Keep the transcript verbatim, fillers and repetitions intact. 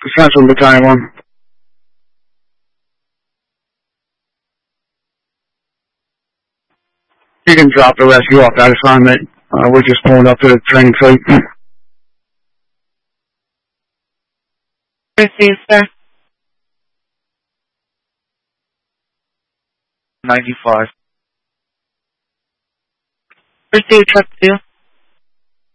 Central Battalion one. You can drop the rescue off that assignment. Uh, we're just pulling up to the training site. Received, sir. ninety-five. Received, truck two.